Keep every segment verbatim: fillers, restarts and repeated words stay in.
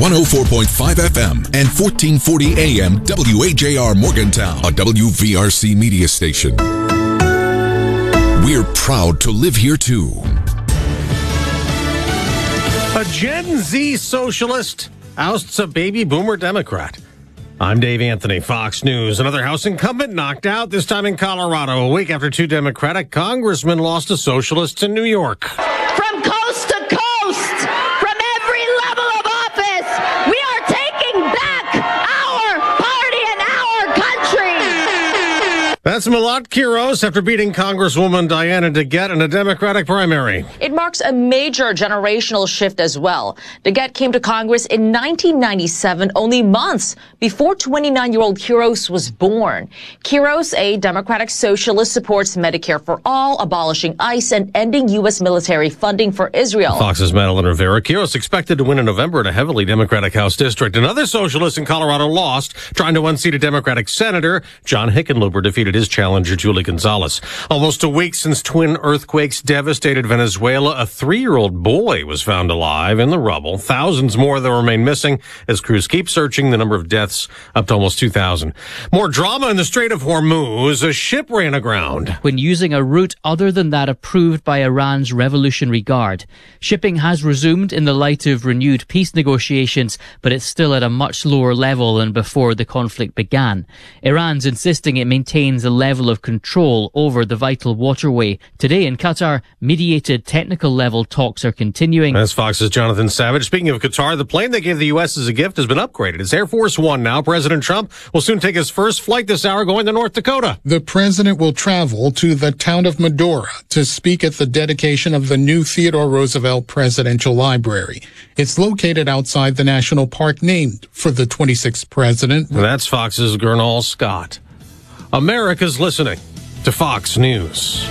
one oh four point five F M and fourteen forty A M W A J R Morgantown, a W V R C media station. We're proud to live here too. A Gen Z socialist ousts a baby boomer Democrat. I'm Dave Anthony, Fox News. Another House incumbent knocked out, this time in Colorado, a week after two Democratic congressmen lost to socialists in New York. From coast to coast, from every level of office, we are taking back our party and our country. That's Milot Quiros after beating Congresswoman Diana DeGette in a Democratic primary. It marks a major generational shift as well. DeGette came to Congress in nineteen ninety-seven, only months before twenty-nine-year-old Quiros was born. Quiros, a Democratic socialist, supports Medicare for all, abolishing ICE, and ending U S military funding for Israel. Fox's Madeline Rivera. Quiros expected to win in November in a heavily Democratic House district. Another socialist in Colorado lost, trying to unseat a Democratic senator. John Hickenlooper defeated his challenger, Julie Gonzalez. Almost a week since twin earthquakes devastated Venezuela, a three-year-old boy was found alive in the rubble. Thousands more that remain missing as crews keep searching. The number of deaths up to almost two thousand. More drama in the Strait of Hormuz. A ship ran aground when using a route other than that approved by Iran's Revolutionary Guard. Shipping has resumed in the light of renewed peace negotiations, but it's still at a much lower level than before the conflict began. Iran's insisting it maintains a level of control over the vital waterway. Today in Qatar, mediated technical level talks are continuing. That's Fox's Jonathan Savage. Speaking of Qatar, the plane they gave the U S as a gift has been upgraded. It's Air Force One now. President Trump will soon take his first flight this hour going to North Dakota. The president will travel to the town of Medora to speak at the dedication of the new Theodore Roosevelt Presidential Library. It's located outside the national park named for the twenty-sixth president. That's Fox's Gernal Scott. America's listening to Fox News.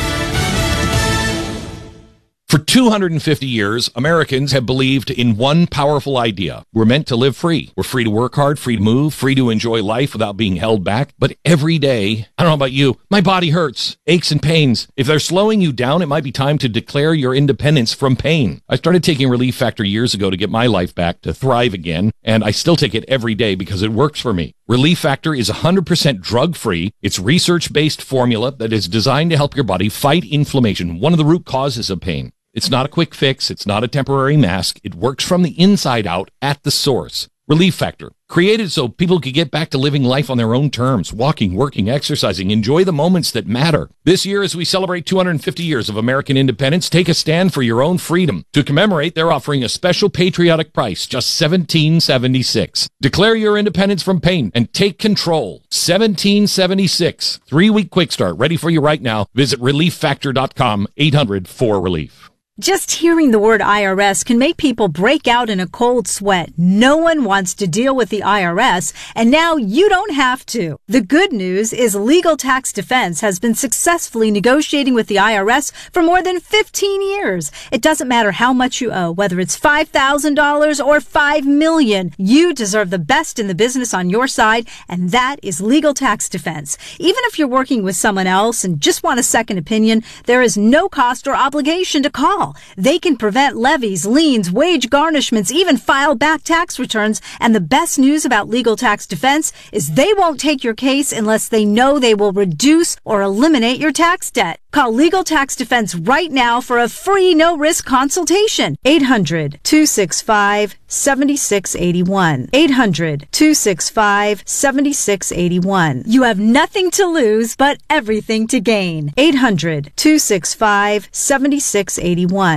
For two hundred fifty years, Americans have believed in one powerful idea. We're meant to live free. We're free to work hard, free to move, free to enjoy life without being held back. But every day, I don't know about you, my body hurts, aches and pains. If they're slowing you down, it might be time to declare your independence from pain. I started taking Relief Factor years ago to get my life back, to thrive again, and I still take it every day because it works for me. Relief Factor is one hundred percent drug-free. It's research-based formula that is designed to help your body fight inflammation, one of the root causes of pain. It's not a quick fix. It's not a temporary mask. It works from the inside out at the source. Relief Factor, created so people could get back to living life on their own terms, walking, working, exercising, enjoy the moments that matter. This year, as we celebrate two hundred fifty years of American independence, take a stand for your own freedom. To commemorate, they're offering a special patriotic price, just seventeen seventy-six. Declare your independence from pain and take control. seventeen seventy-six. Three-week quick start, ready for you right now. Visit relief factor dot com, eight hundred four relief. Just hearing the word I R S can make people break out in a cold sweat. No one wants to deal with the I R S, and now you don't have to. The good news is Legal Tax Defense has been successfully negotiating with the I R S for more than fifteen years. It doesn't matter how much you owe, whether it's five thousand dollars or five million dollars. You deserve the best in the business on your side, and that is Legal Tax Defense. Even if you're working with someone else and just want a second opinion, there is no cost or obligation to call. They can prevent levies, liens, wage garnishments, even file back tax returns. And the best news about Legal Tax Defense is they won't take your case unless they know they will reduce or eliminate your tax debt. Call Legal Tax Defense right now for a free no-risk consultation. eight hundred, two six five, seven six eight one. eight hundred, two six five, seven six eight one. You have nothing to lose but everything to gain. eight hundred, two six five, seven six eight one.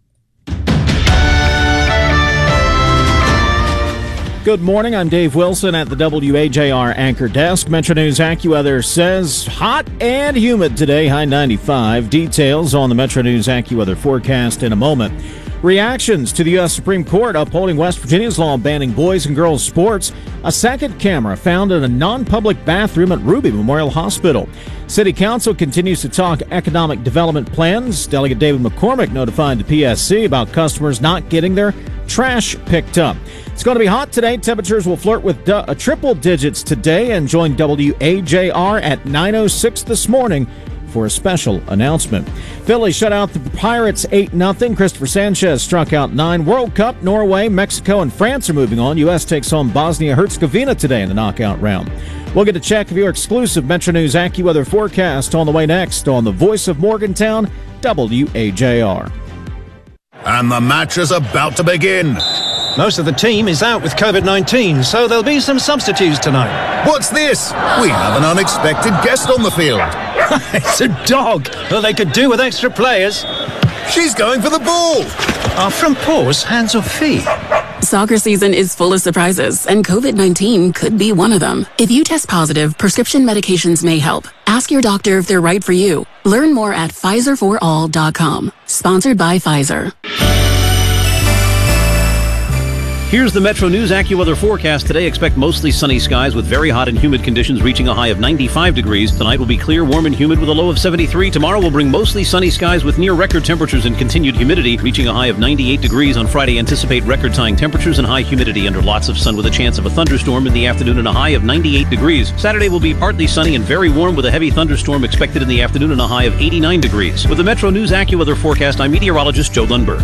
Good morning, I'm Dave Wilson at the W A J R Anchor Desk. Metro News AccuWeather says hot and humid today, high ninety-five. Details on the Metro News AccuWeather forecast in a moment. Reactions to the U S Supreme Court upholding West Virginia's law banning boys and girls sports. A second camera found in a non-public bathroom at Ruby Memorial Hospital. City Council continues to talk economic development plans. Delegate David McCormick notified the P S C about customers not getting their trash picked up. It's going to be hot today. Temperatures will flirt with du- uh, triple digits today, and join W A J R at nine oh six this morning for a special announcement. Philly shut out the Pirates eight nothing. Christopher Sanchez struck out nine. World Cup, Norway, Mexico, and France are moving on. U S takes home Bosnia-Herzegovina today in the knockout round. We'll get a check of your exclusive Metro News AccuWeather forecast on the way next on the Voice of Morgantown, W A J R. And the match is about to begin. Most of the team is out with COVID nineteen, so there'll be some substitutes tonight. What's this? We have an unexpected guest on the field. It's a dog. Well, they could do with extra players. She's going for the ball. Are front paws hands or feet? Soccer season is full of surprises, and COVID nineteen could be one of them. If you test positive, prescription medications may help. Ask your doctor if they're right for you. Learn more at Pfizer for all dot com. Sponsored by Pfizer. Here's the Metro News AccuWeather forecast. Today, expect mostly sunny skies with very hot and humid conditions reaching a high of ninety-five degrees. Tonight will be clear, warm, and humid with a low of seventy-three. Tomorrow will bring mostly sunny skies with near record temperatures and continued humidity, reaching a high of ninety-eight degrees. On Friday, anticipate record-tying temperatures and high humidity under lots of sun with a chance of a thunderstorm in the afternoon and a high of ninety-eight degrees. Saturday will be partly sunny and very warm with a heavy thunderstorm expected in the afternoon and a high of eighty-nine degrees. With the Metro News AccuWeather forecast, I'm meteorologist Joe Lundberg.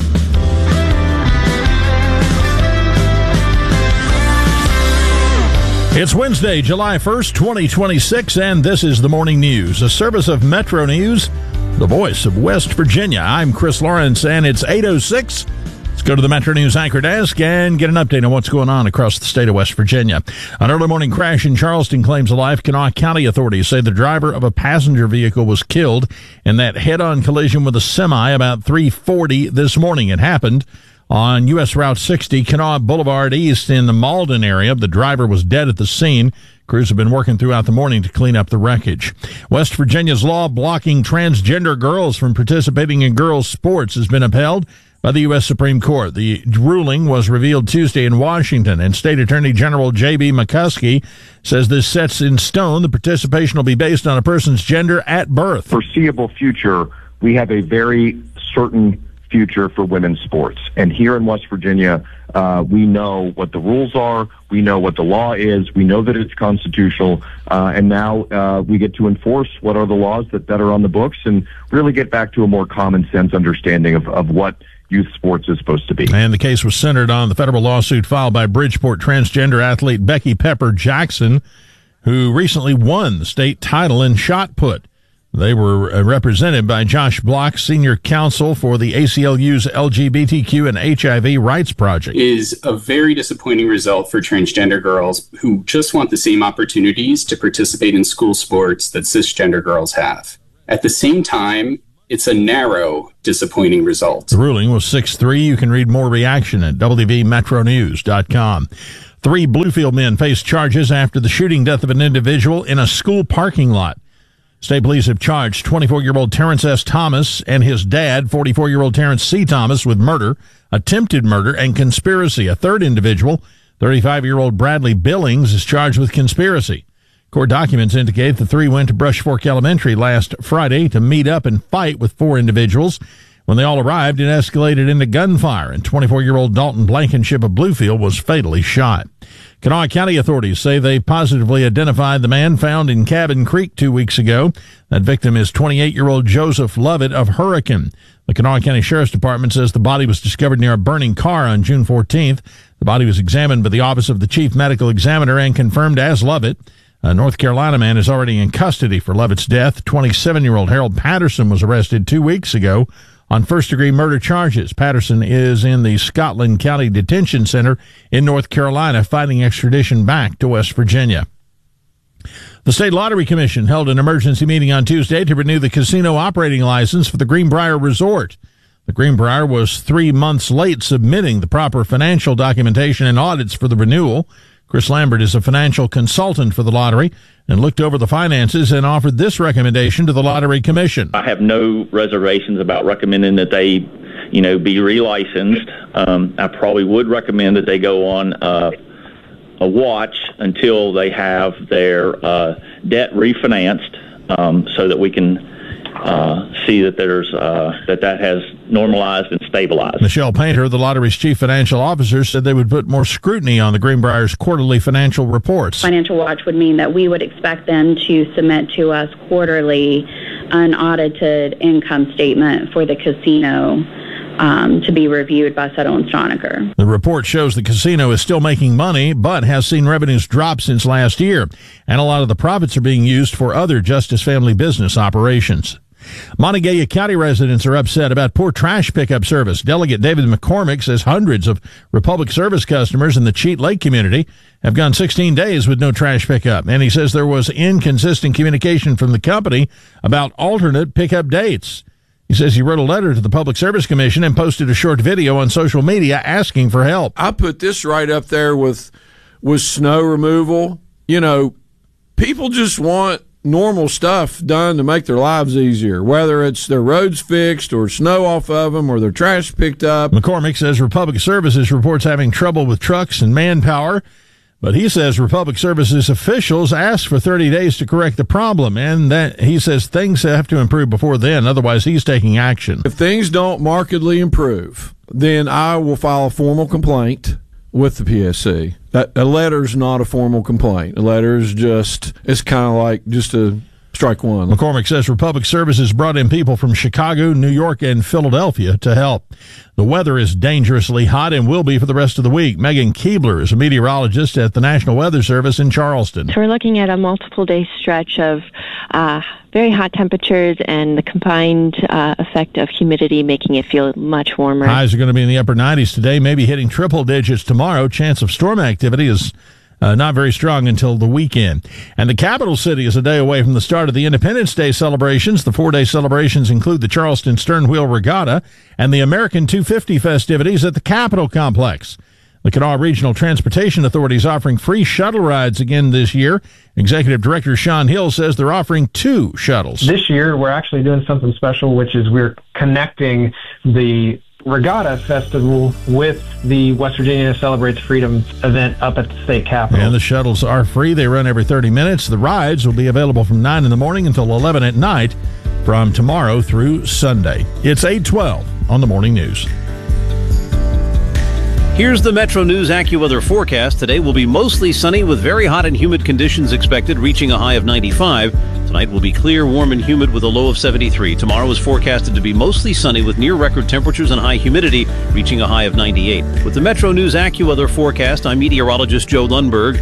It's Wednesday, July first, twenty twenty-six, and this is the Morning News, a service of Metro News, the voice of West Virginia. I'm Chris Lawrence, and it's eight oh six. Let's go to the Metro News Anchor Desk and get an update on what's going on across the state of West Virginia. An early morning crash in Charleston claims a life. Kanawha County authorities say the driver of a passenger vehicle was killed in that head-on collision with a semi about three forty this morning. It happened on U S Route sixty, Kanawha Boulevard East in the Malden area. The driver was dead at the scene. Crews have been working throughout the morning to clean up the wreckage. West Virginia's law blocking transgender girls from participating in girls' sports has been upheld by the U S Supreme Court. The ruling was revealed Tuesday in Washington, and State Attorney General J B McCuskey says this sets in stone the participation will be based on a person's gender at birth. Foreseeable future, we have a very certain future for women's sports. And here in West Virginia, uh, we know what the rules are. We know what the law is. We know that it's constitutional. Uh, and now uh, we get to enforce what are the laws that, that are on the books and really get back to a more common sense understanding of, of what youth sports is supposed to be. And the case was centered on the federal lawsuit filed by Bridgeport transgender athlete Becky Pepper Jackson, who recently won the state title in shot put. They were represented by Josh Block, senior counsel for the A C L U's L G B T Q and H I V rights project. Is a very disappointing result for transgender girls who just want the same opportunities to participate in school sports that cisgender girls have. At the same time, it's a narrow, disappointing result. The ruling was six three. You can read more reaction at W V metro news dot com. Three Bluefield men face charges after the shooting death of an individual in a school parking lot. State police have charged twenty-four-year-old Terrence S. Thomas and his dad, forty-four-year-old Terrence C. Thomas, with murder, attempted murder, and conspiracy. A third individual, thirty-five-year-old Bradley Billings, is charged with conspiracy. Court documents indicate the three went to Brush Fork Elementary last Friday to meet up and fight with four individuals. When they all arrived, it escalated into gunfire, and twenty-four-year-old Dalton Blankenship of Bluefield was fatally shot. Kanawha County authorities say they positively identified the man found in Cabin Creek two weeks ago. That victim is twenty-eight-year-old Joseph Lovett of Hurricane. The Kanawha County Sheriff's Department says the body was discovered near a burning car on June fourteenth. The body was examined by the Office of the Chief Medical Examiner and confirmed as Lovett. A North Carolina man is already in custody for Lovett's death. twenty-seven-year-old Harold Patterson was arrested two weeks ago on first-degree murder charges. Patterson is in the Scotland County Detention Center in North Carolina, fighting extradition back to West Virginia. The State Lottery Commission held an emergency meeting on Tuesday to renew the casino operating license for the Greenbrier Resort. The Greenbrier was three months late submitting the proper financial documentation and audits for the renewal. Chris Lambert is a financial consultant for the lottery and looked over the finances and offered this recommendation to the Lottery Commission. I have no reservations about recommending that they, you know, be relicensed. Um, I probably would recommend that they go on uh, a watch until they have their uh, debt refinanced, um, so that we can uh, see that there's uh, that that has normalized and stabilized. Michelle Painter, the lottery's chief financial officer, said they would put more scrutiny on the Greenbrier's quarterly financial reports. Financial Watch would mean that we would expect them to submit to us quarterly unaudited income statement for the casino um, to be reviewed by Settle and Stronach. The report shows the casino is still making money, but has seen revenues drop since last year, and a lot of the profits are being used for other Justice Family business operations. Montague County residents are upset about poor trash pickup service. Delegate David McCormick says hundreds of Republic Service customers in the Cheat Lake community have gone sixteen days with no trash pickup, and he says there was inconsistent communication from the company about alternate pickup dates. He says he wrote a letter to the Public Service Commission and posted a short video on social media asking for help. I put this right up there with with snow removal. You know, people just want normal stuff done to make their lives easier, whether it's their roads fixed or snow off of them or their trash picked up. McCormick says Republic Services reports having trouble with trucks and manpower, but he says Republic Services officials asked for thirty days to correct the problem, and that he says things have to improve before then, otherwise he's taking action. If things don't markedly improve, then I will file a formal complaint with the P S C. That a letter's not a formal complaint. A letter is just, it's kind of like just a strike one. McCormick says Republic Services brought in people from Chicago, New York, and Philadelphia to help. The weather is dangerously hot and will be for the rest of the week. Megan Keebler is a meteorologist at the National Weather Service in Charleston. So we're looking at a multiple-day stretch of uh, very hot temperatures and the combined uh, effect of humidity making it feel much warmer. Highs are going to be in the upper nineties today, maybe hitting triple digits tomorrow. Chance of storm activity is Uh, not very strong until the weekend. And the capital city is a day away from the start of the Independence Day celebrations. The four-day celebrations include the Charleston Stern Wheel Regatta and the American two fifty festivities at the Capitol Complex. The Kanawha Regional Transportation Authority is offering free shuttle rides again this year. Executive Director Sean Hill says they're offering two shuttles. This year, we're actually doing something special, which is we're connecting the Regatta Festival with the West Virginia Celebrates Freedom event up at the state capitol. And the shuttles are free. They run every thirty minutes. The rides will be available from nine in the morning until eleven at night from tomorrow through Sunday. It's eight twelve on the Morning News. Here's the Metro News AccuWeather forecast. Today will be mostly sunny with very hot and humid conditions expected, reaching a high of ninety-five. Tonight will be clear, warm, and humid with a low of seventy-three. Tomorrow is forecasted to be mostly sunny with near-record temperatures and high humidity, reaching a high of ninety-eight. With the Metro News AccuWeather forecast, I'm meteorologist Joe Lundberg.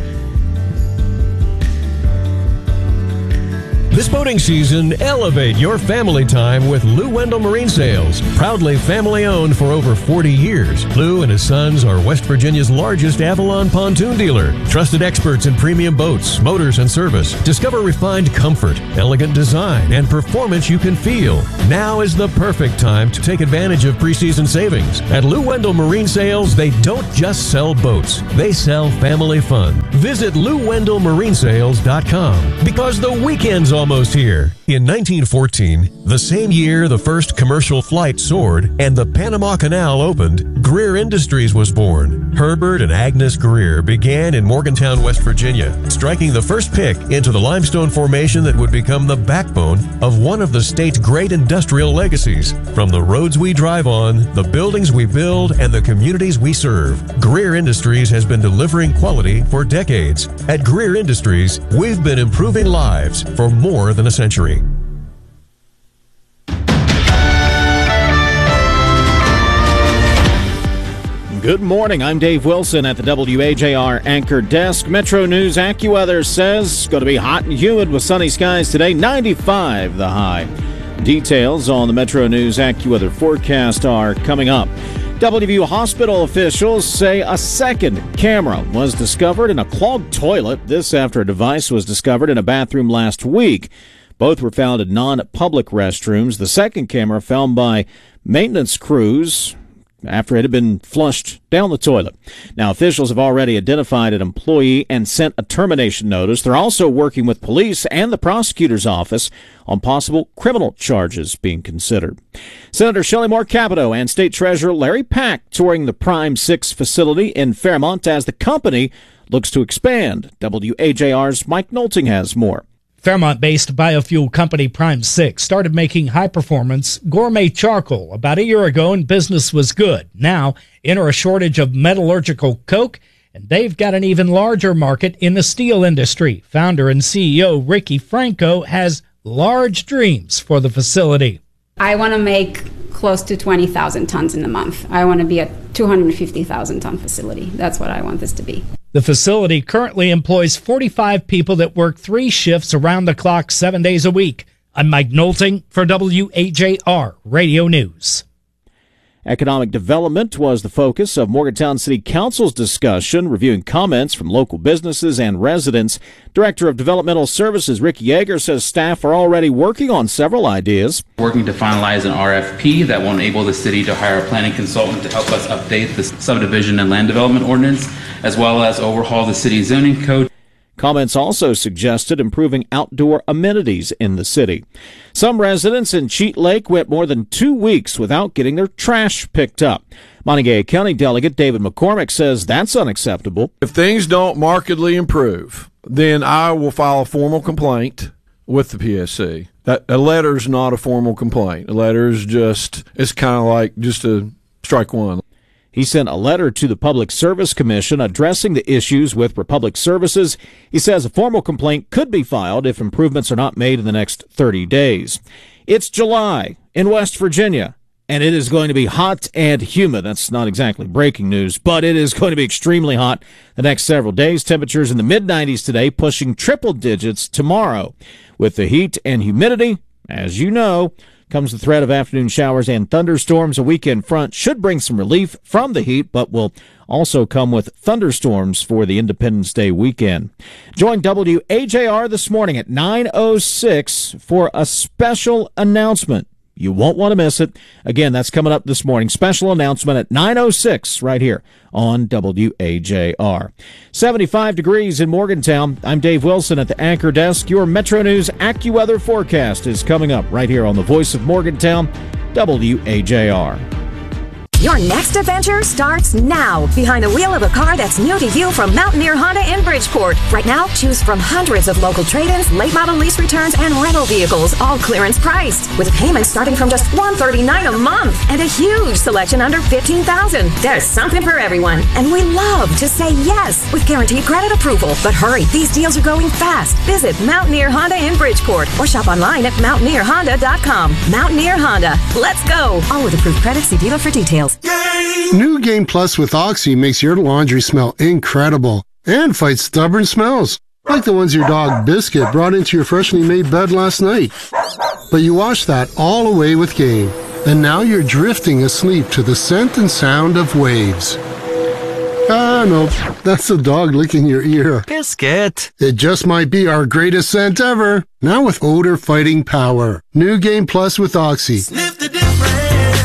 This boating season, elevate your family time with Lou Wendell Marine Sales. Proudly family-owned for over forty years, Lou and his sons are West Virginia's largest Avalon pontoon dealer. Trusted experts in premium boats, motors, and service. Discover refined comfort, elegant design, and performance you can feel. Now is the perfect time to take advantage of preseason savings. At Lou Wendell Marine Sales, they don't just sell boats. They sell family fun. Visit Lou Wendell Marine Sales dot com because the weekend's on almost here. In nineteen fourteen, the same year the first commercial flight soared and the Panama Canal opened, Greer Industries was born. Herbert and Agnes Greer began in Morgantown, West Virginia, striking the first pick into the limestone formation that would become the backbone of one of the state's great industrial legacies. From the roads we drive on, the buildings we build, and the communities we serve, Greer Industries has been delivering quality for decades. At Greer Industries, we've been improving lives for more More than a century. Good morning. I'm Dave Wilson at the W A J R Anchor Desk. Metro News AccuWeather says it's going to be hot and humid with sunny skies today. ninety-five the high. Details on the Metro News AccuWeather forecast are coming up. W V U hospital officials say a second camera was discovered in a clogged toilet. This after a device was discovered in a bathroom last week. Both were found in non-public restrooms. The second camera found by maintenance crews after it had been flushed down the toilet. Now, officials have already identified an employee and sent a termination notice. They're also working with police and the prosecutor's office on possible criminal charges being considered. Senator Shelley Moore Capito and State Treasurer Larry Pack touring the Prime six facility in Fairmont as the company looks to expand. W A J R's Mike Nolting has more. Fairmont-based biofuel company Prime six started making high-performance gourmet charcoal about a year ago, and business was good. Now, enter a shortage of metallurgical coke, and they've got an even larger market in the steel industry. Founder and C E O Ricky Franco has large dreams for the facility. I want to make close to twenty thousand tons in a month. I want to be a two hundred fifty thousand ton facility. That's what I want this to be. The facility currently employs forty-five people that work three shifts around the clock, seven days a week. I'm Mike Nolting for W A J R Radio News. Economic development was the focus of Morgantown City Council's discussion, reviewing comments from local businesses and residents. Director of Developmental Services Rick Yeager says staff are already working on several ideas. Working to finalize an R F P that will enable the city to hire a planning consultant to help us update the subdivision and land development ordinance, as well as overhaul the city zoning code. Comments also suggested improving outdoor amenities in the city. Some residents in Cheat Lake went more than two weeks without getting their trash picked up. Montague County Delegate David McCormick says that's unacceptable. If things don't markedly improve, then I will file a formal complaint with the P S C. That a letter's not a formal complaint. A letter's just, it's kind of like just a strike one. He sent a letter to the Public Service Commission addressing the issues with Republic Services. He says a formal complaint could be filed if improvements are not made in the next thirty days. It's July in West Virginia, and it is going to be hot and humid. That's not exactly breaking news, but it is going to be extremely hot the next several days. Temperatures in the mid nineties today, pushing triple digits tomorrow. With the heat and humidity, as you know, comes the threat of afternoon showers and thunderstorms. A weekend front should bring some relief from the heat, but will also come with thunderstorms for the Independence Day weekend. Join W A J R this morning at nine oh six for a special announcement. You won't want to miss it. Again, that's coming up this morning. Special announcement at nine oh six right here on W A J R. seventy-five degrees in Morgantown. I'm Dave Wilson at the Anchor Desk. Your Metro News AccuWeather forecast is coming up right here on the Voice of Morgantown, W A J R. Your next adventure starts now. Behind the wheel of a car that's new to you from Mountaineer Honda in Bridgeport. Right now, choose from hundreds of local trade-ins, late model lease returns, and rental vehicles, all clearance priced. With payments starting from just one hundred thirty-nine dollars a month and a huge selection under fifteen thousand dollars. There's something for everyone. And we love to say yes with guaranteed credit approval. But hurry, these deals are going fast. Visit Mountaineer Honda in Bridgeport or shop online at mountaineer honda dot com. Mountaineer Honda. Let's go. All with approved credit. See dealer for details. New Game Plus with Oxy makes your laundry smell incredible and fights stubborn smells, like the ones your dog Biscuit brought into your freshly made bed last night. But you washed that all away with Game, and now you're drifting asleep to the scent and sound of waves. Ah, no, that's the dog licking your ear. Biscuit. It just might be our greatest scent ever, now with odor-fighting power. New Game Plus with Oxy. Sniff the difference.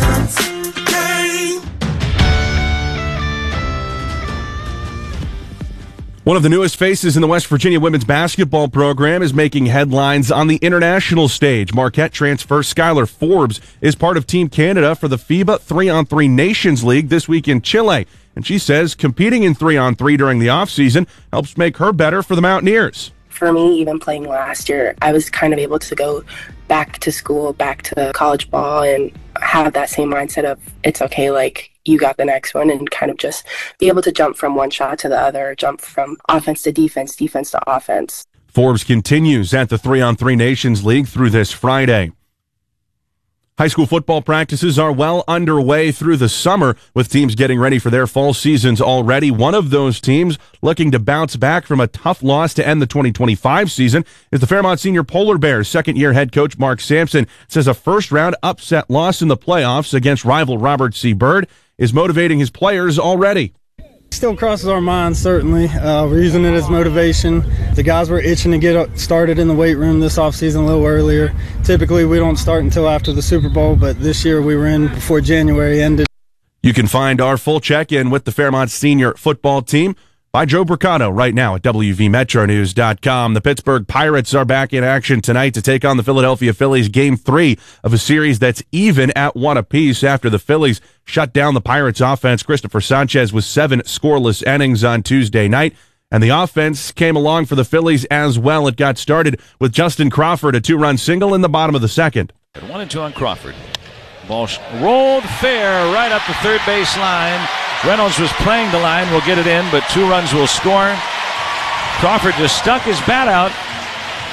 One of the newest faces in the West Virginia women's basketball program is making headlines on the international stage. Marquette transfer Skylar Forbes is part of Team Canada for the FIBA three on three Nations League this week in Chile. And she says competing in three on three during the offseason helps make her better for the Mountaineers. For me, even playing last year, I was kind of able to go back to school, back to college ball, and have that same mindset of it's okay, like, you got the next one, and kind of just be able to jump from one shot to the other, jump from offense to defense, defense to offense. Forbes continues at the three on three Nations League through this Friday. High school football practices are well underway through the summer, with teams getting ready for their fall seasons already. One of those teams looking to bounce back from a tough loss to end the twenty twenty-five season is the Fairmont Senior Polar Bears. Second-year head coach Mark Sampson says a first-round upset loss in the playoffs against rival Robert C. Byrd is motivating his players already. Still crosses our minds, certainly. Uh, we're using it as motivation. The guys were itching to get started in the weight room this offseason a little earlier. Typically, we don't start until after the Super Bowl, but this year we were in before January ended. You can find our full check-in with the Fairmont Senior football team by Joe Bricado right now at W V Metro News dot com. The Pittsburgh Pirates are back in action tonight to take on the Philadelphia Phillies, game three of a series that's even at one apiece after the Phillies shut down the Pirates offense. Christopher Sanchez with seven scoreless innings on Tuesday night, and the offense came along for the Phillies as well. It got started with Justin Crawford, a two-run single in the bottom of the second. One and two on Crawford. Ball rolled fair right up the third base line. Reynolds was playing the line, will get it in, but two runs will score. Crawford just stuck his bat out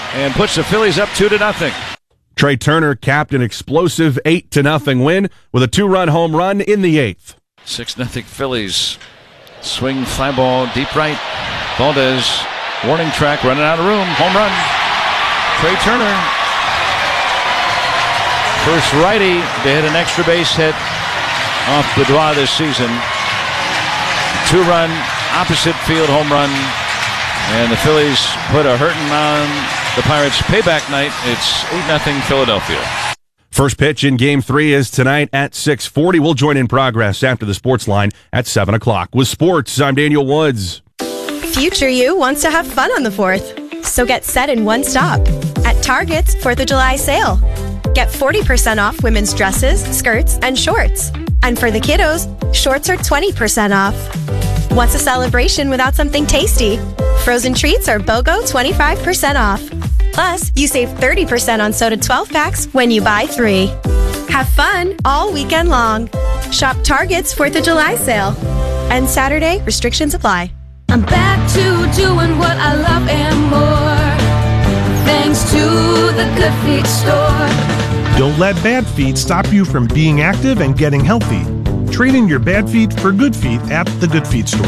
and puts the Phillies up two to nothing. Trey Turner capped an explosive eight to nothing win with a two-run home run in the eighth. Six nothing Phillies. Swing, fly ball, deep right. Valdez, warning track, running out of room. Home run. Trey Turner. First righty to hit an extra base hit off Boudoir this season. Two-run, opposite field home run. And the Phillies put a hurting on the Pirates payback night. It's eight nothing Philadelphia. First pitch in Game three is tonight at six forty. We'll join in progress after the sports line at seven o'clock. With sports, I'm Daniel Woods. Future you wants to have fun on the fourth. So get set in one stop. At Target's fourth of July sale. Get forty percent off women's dresses, skirts, and shorts. And for the kiddos, shorts are twenty percent off. What's a celebration without something tasty? Frozen treats are BOGO twenty-five percent off. Plus, you save thirty percent on soda twelve packs when you buy three. Have fun all weekend long. Shop Target's fourth of July sale. And Saturday, restrictions apply. I'm back to doing what I love and more. Thanks to the Good Feet store. Don't let bad feet stop you from being active and getting healthy. Trade in your bad feet for good feet at the Good Feet store.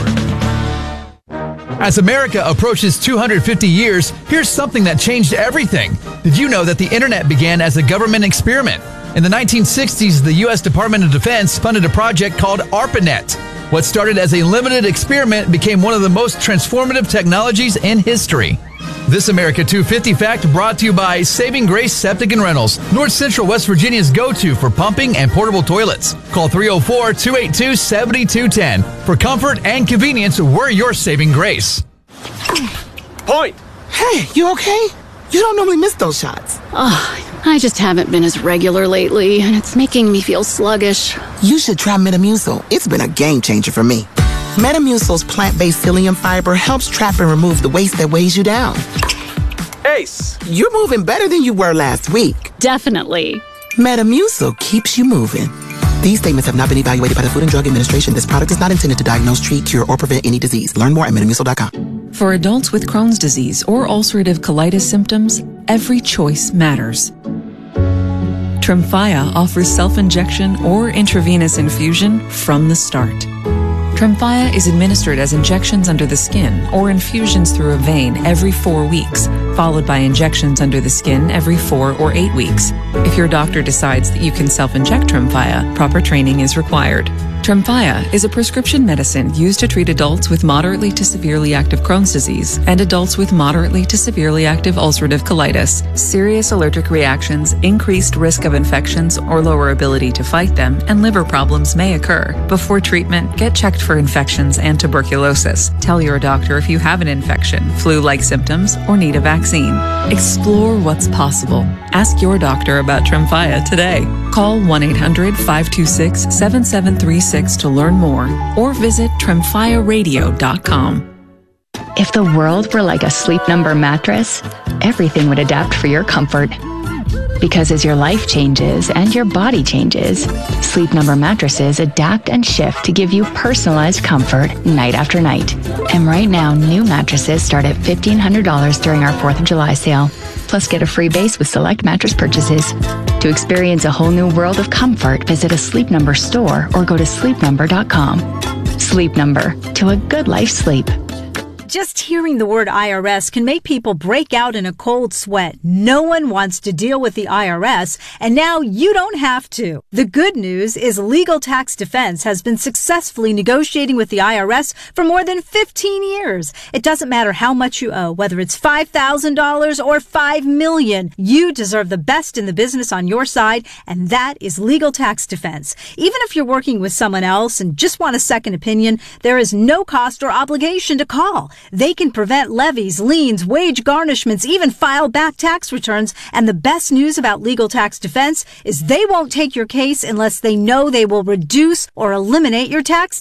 As America approaches two hundred fifty years, here's something that changed everything. Did you know that the internet began as a government experiment? In the nineteen sixties, the U S Department of Defense funded a project called ARPANET. What started as a limited experiment became one of the most transformative technologies in history. This America two fifty fact brought to you by Saving Grace Septic and Rentals, North Central West Virginia's go-to for pumping and portable toilets. Call three oh four, two eight two, seven two one zero. For comfort and convenience, we're your saving grace. Point! Hey, you okay? You don't normally miss those shots. Oh, I just haven't been as regular lately, and it's making me feel sluggish. You should try Metamucil. It's been a game changer for me. Metamucil's plant-based psyllium fiber helps trap and remove the waste that weighs you down. Ace! You're moving better than you were last week. Definitely. Metamucil keeps you moving. These statements have not been evaluated by the Food and Drug Administration. This product is not intended to diagnose, treat, cure, or prevent any disease. Learn more at metamucil dot com. For adults with Crohn's disease or ulcerative colitis symptoms, every choice matters. Tremfya offers self-injection or intravenous infusion from the start. Tremfya is administered as injections under the skin or infusions through a vein every four weeks, followed by injections under the skin every four or eight weeks. If your doctor decides that you can self-inject Tremfya, proper training is required. Tremfya is a prescription medicine used to treat adults with moderately to severely active Crohn's disease and adults with moderately to severely active ulcerative colitis. Serious allergic reactions, increased risk of infections or lower ability to fight them, and liver problems may occur. Before treatment, get checked for infections and tuberculosis. Tell your doctor if you have an infection, flu-like symptoms, or need a vaccine. Explore what's possible. Ask your doctor about Tremfya today. Call one eight hundred, five two six, seven seven three six to learn more or visit tremfya radio dot com. If the world were like a Sleep Number mattress, everything would adapt for your comfort. Because as your life changes and your body changes, Sleep Number mattresses adapt and shift to give you personalized comfort night after night. And right now, new mattresses start at fifteen hundred dollars during our fourth of July sale. Plus, get a free base with select mattress purchases. To experience a whole new world of comfort, visit a Sleep Number store or go to sleep number dot com. Sleep Number, to a good life sleep. Just hearing the word I R S can make people break out in a cold sweat. No one wants to deal with the I R S, and now you don't have to. The good news is Legal Tax Defense has been successfully negotiating with the I R S for more than fifteen years. It doesn't matter how much you owe, whether it's five thousand dollars or five million dollars. You deserve the best in the business on your side, and that is Legal Tax Defense. Even if you're working with someone else and just want a second opinion, there is no cost or obligation to call. They can prevent levies, liens, wage garnishments, even file back tax returns. And the best news about Legal Tax Defense is they won't take your case unless they know they will reduce or eliminate your tax debt.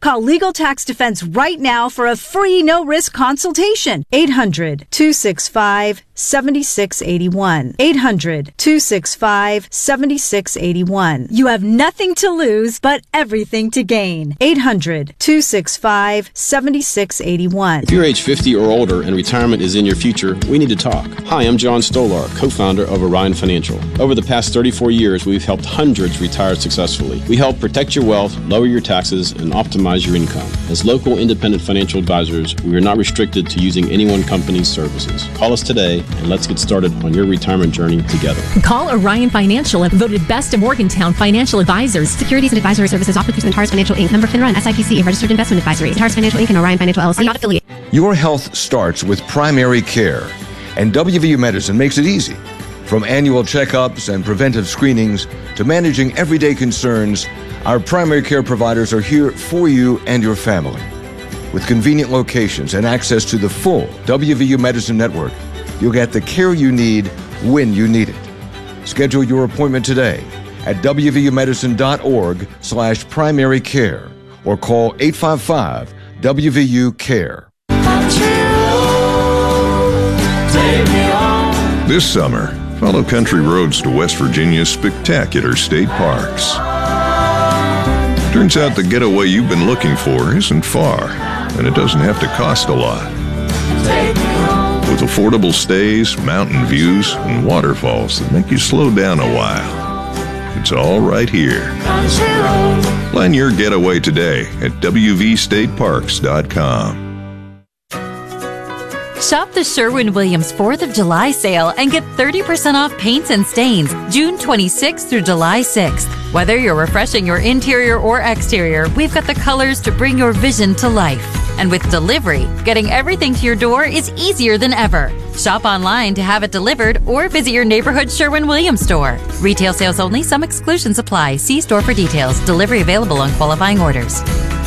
Call Legal Tax Defense right now for a free no-risk consultation. eight hundred, two six five, seven six eight one. eight hundred, two six five, seven six eight one. You have nothing to lose, but everything to gain. eight hundred, two six five, seven six eight one. If you're age fifty or older and retirement is in your future, we need to talk. Hi, I'm John Stolar, co-founder of Orion Financial. Over the past thirty-four years, we've helped hundreds retire successfully. We help protect your wealth, lower your taxes, and optimize your income. As local independent financial advisors, we are not restricted to using any one company's services. Call us today and let's get started on your retirement journey together. Call Orion Financial and voted best of Morgantown financial advisors. Securities and advisory services offered through Centaurus Financial Incorporated. Member FINRA and S I P C, a registered investment advisory. Centaurus Financial Incorporated and Orion Financial L L C are not affiliated. Your health starts with primary care, and W V U Medicine makes it easy. From annual checkups and preventive screenings to managing everyday concerns, our primary care providers are here for you and your family. With convenient locations and access to the full W V U Medicine network, you'll get the care you need when you need it. Schedule your appointment today at w v u medicine dot org slash primary care or call eight five five W V U care. This summer, follow country roads to West Virginia's spectacular state parks. Turns out the getaway you've been looking for isn't far, and it doesn't have to cost a lot. With affordable stays, mountain views, and waterfalls that make you slow down a while. It's all right here. Plan your getaway today at w v state parks dot com. Shop the Sherwin-Williams fourth of July sale and get thirty percent off paints and stains June twenty-sixth through July sixth. Whether you're refreshing your interior or exterior, we've got the colors to bring your vision to life. And with delivery, getting everything to your door is easier than ever. Shop online to have it delivered or visit your neighborhood Sherwin-Williams store. Retail sales only. Some exclusions apply. See store for details. Delivery available on qualifying orders.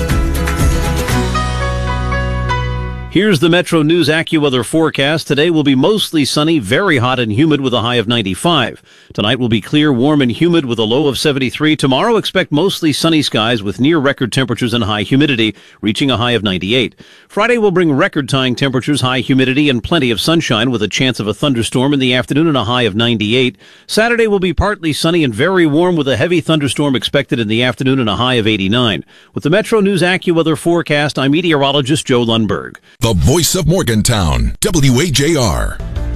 Here's the Metro News AccuWeather forecast. Today will be mostly sunny, very hot and humid with a high of ninety-five. Tonight will be clear, warm and humid with a low of seventy-three. Tomorrow expect mostly sunny skies with near record temperatures and high humidity, reaching a high of ninety-eight. Friday will bring record-tying temperatures, high humidity and plenty of sunshine with a chance of a thunderstorm in the afternoon and a high of ninety-eight. Saturday will be partly sunny and very warm with a heavy thunderstorm expected in the afternoon and a high of eighty-nine. With the Metro News AccuWeather forecast, I'm meteorologist Joe Lundberg. The voice of Morgantown, W A J R.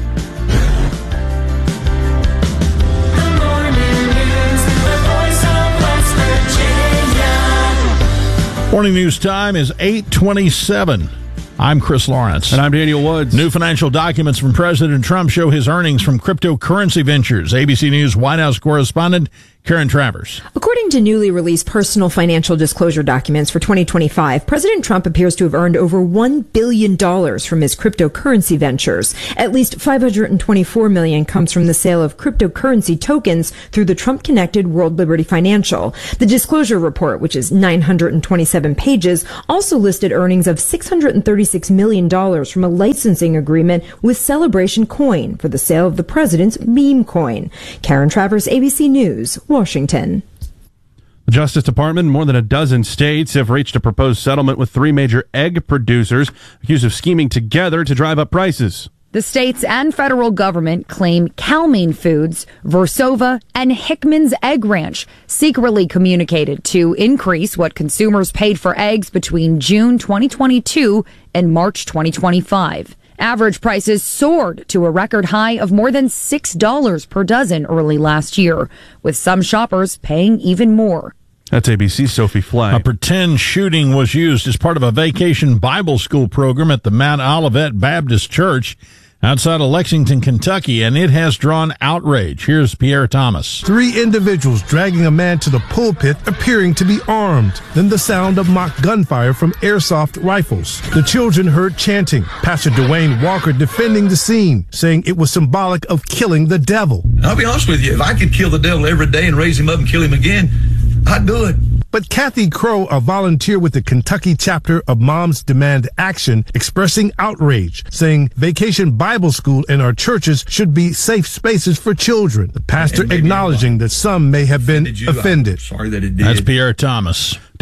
Morning news time is eight twenty-seven. I'm Chris Lawrence. And I'm Daniel Woods. New financial documents from President Trump show his earnings from cryptocurrency ventures. A B C News White House correspondent Karen Travers. According to newly released personal financial disclosure documents for twenty twenty-five, President Trump appears to have earned over one billion dollars from his cryptocurrency ventures. At least five hundred twenty-four million dollars comes from the sale of cryptocurrency tokens through the Trump-connected World Liberty Financial. The disclosure report, which is nine hundred twenty-seven pages, also listed earnings of six hundred thirty-six million dollars from a licensing agreement with Celebration Coin for the sale of the president's meme coin. Karen Travers, A B C News, Washington. The Justice Department and more than a dozen states have reached a proposed settlement with three major egg producers accused of scheming together to drive up prices. The states and federal government claim Calmine Foods, Versova, and Hickman's Egg Ranch secretly communicated to increase what consumers paid for eggs between June twenty twenty-two and March twenty twenty-five. Average prices soared to a record high of more than six dollars per dozen early last year, with some shoppers paying even more. That's A B C's Sophie Fly. A pretend shooting was used as part of a vacation Bible school program at the Mount Olivet Baptist Church outside of Lexington, Kentucky, and it has drawn outrage. Here's Pierre Thomas. Three individuals dragging a man to the pulpit appearing to be armed. Then the sound of mock gunfire from airsoft rifles. The children heard chanting. Pastor Dwayne Walker defending the scene, saying it was symbolic of killing the devil. I'll be honest with you, if I could kill the devil every day and raise him up and kill him again, I'd do it. But Kathy Crow, a volunteer with the Kentucky chapter of Moms Demand Action, expressing outrage, saying Vacation Bible School and our churches should be safe spaces for children. The pastor acknowledging that some may have been offended. I'm sorry that it did. That's Pierre Thomas.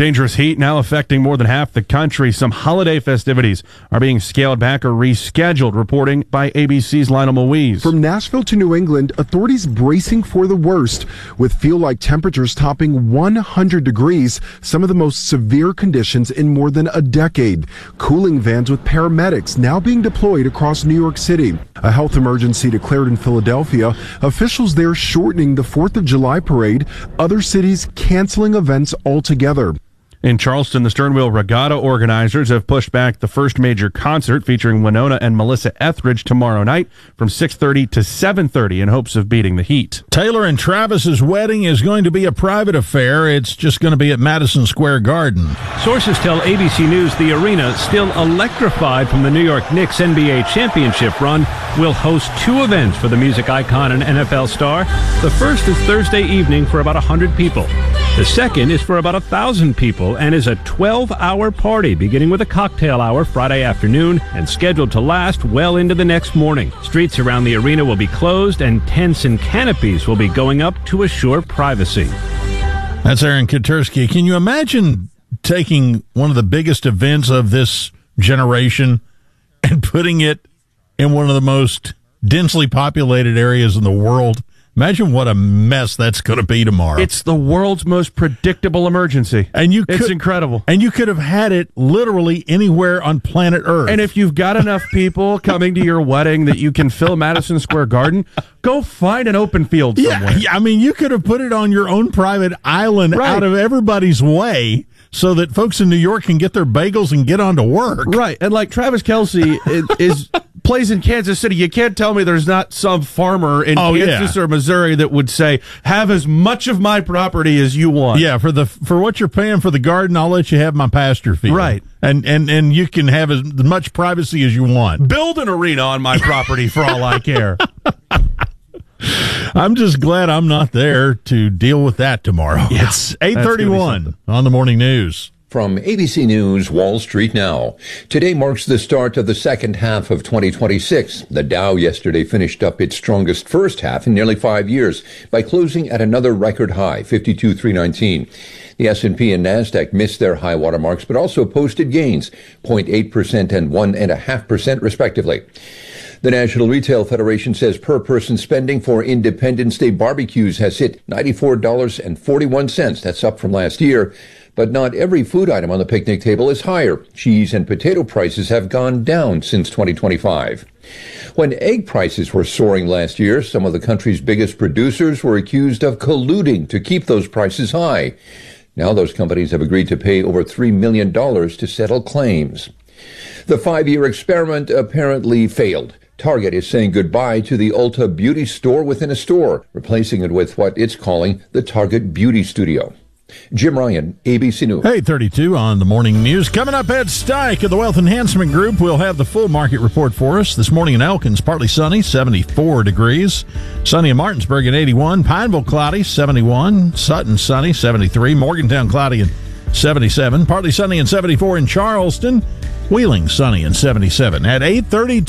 Dangerous heat now affecting more than half the country. Some holiday festivities are being scaled back or rescheduled, reporting by A B C's Lionel Moise. From Nashville to New England, authorities bracing for the worst, with feel-like temperatures topping one hundred degrees, some of the most severe conditions in more than a decade. Cooling vans with paramedics now being deployed across New York City. A health emergency declared in Philadelphia, officials there shortening the fourth of July parade, other cities canceling events altogether. In Charleston, the Sternwheel Regatta organizers have pushed back the first major concert featuring Winona and Melissa Etheridge tomorrow night from six thirty to seven thirty in hopes of beating the heat. Taylor and Travis's wedding is going to be a private affair. It's just going to be at Madison Square Garden. Sources tell A B C News the arena, still electrified from the New York Knicks N B A championship run, will host two events for the music icon and N F L star. The first is Thursday evening for about one hundred people. The second is for about one thousand people and is a twelve-hour party beginning with a cocktail hour Friday afternoon and scheduled to last well into the next morning. Streets around the arena will be closed and tents and canopies will be going up to assure privacy. That's Aaron Katursky. Can you imagine taking one of the biggest events of this generation and putting it in one of the most densely populated areas in the world? Imagine what a mess that's going to be tomorrow. It's the world's most predictable emergency. And you could, it's incredible. And you could have had it literally anywhere on planet Earth. And if you've got enough people coming to your wedding that you can fill Madison Square Garden, go find an open field somewhere. Yeah, I mean, you could have put it on your own private island right. out of everybody's way so that folks in New York can get their bagels and get on to work. Right. And like Travis Kelce is... is plays in Kansas City. You can't tell me there's not some farmer in oh, Kansas yeah. or Missouri that would say, have as much of my property as you want. Yeah, for the for what you're paying for the garden, I'll let you have my pasture field. Right. And and and you can have as much privacy as you want. Build an arena on my property for all I care. I'm just glad I'm not there to deal with that tomorrow. Yeah, it's eight thirty-one on the morning news. From A B C News, Wall Street Now. Today marks the start of the second half of twenty twenty-six. The Dow yesterday finished up its strongest first half in nearly five years by closing at another record high, fifty-two thousand three hundred nineteen. The S and P and NASDAQ missed their high water marks, but also posted gains, zero point eight percent and one point five percent respectively. The National Retail Federation says per-person spending for Independence Day barbecues has hit ninety-four dollars and forty-one cents. That's up from last year. But not every food item on the picnic table is higher. Cheese and potato prices have gone down since twenty twenty-five. When egg prices were soaring last year, some of the country's biggest producers were accused of colluding to keep those prices high. Now those companies have agreed to pay over three million dollars to settle claims. The five-year experiment apparently failed. Target is saying goodbye to the Ulta Beauty store within a store, replacing it with what it's calling the Target Beauty Studio. Jim Ryan, A B C News. eight thirty-two on the morning news. Coming up, Ed Steik of the Wealth Enhancement Group will have the full market report for us. This morning in Elkins, partly sunny, seventy-four degrees. Sunny in Martinsburg at eighty-one. Pineville, cloudy, seventy-one. Sutton, sunny, seventy-three. Morgantown, cloudy and seventy-seven. Partly sunny and seventy-four in Charleston. Wheeling, sunny and seventy-seven. At eight thirty-two.